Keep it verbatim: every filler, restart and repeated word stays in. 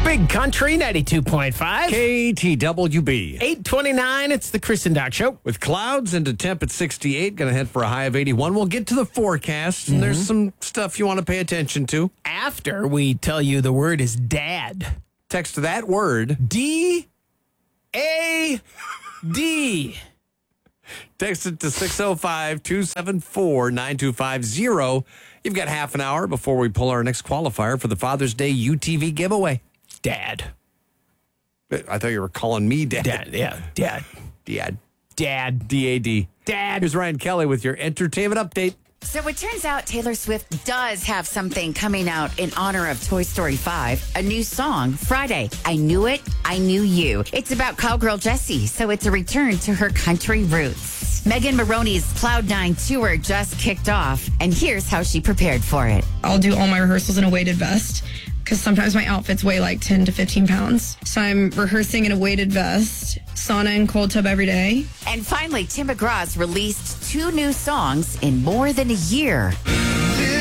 Big Country ninety-two point five. K T W B. eight twenty-nine, it's the Chris and Doc Show. With clouds and a temp at sixty-eight, going to head for a high of eighty-one. We'll get to the forecast, and mm-hmm. there's some stuff you want to pay attention to. After we tell you the word is dad. Text that word. D A D. Text it to six oh five, two seven four, nine two five zero. You've got half an hour before we pull our next qualifier for the Father's Day U T V giveaway. Dad. I thought you were calling me Dad. Dad, yeah. Dad. Dad. Dad. D A D. Dad. Here's Ryan Kelly with your entertainment update. So it turns out Taylor Swift does have something coming out in honor of Toy Story five, a new song, Friday. I Knew It, I Knew You. It's about cowgirl Jessie, so it's a return to her country roots. Megan Maroney's Cloud Nine tour just kicked off, and here's how she prepared for it. I'll do all my rehearsals in a weighted vest, because sometimes my outfits weigh like ten to fifteen pounds. So I'm rehearsing in a weighted vest, sauna and cold tub every day. And finally, Tim McGraw's released two new songs in more than a year.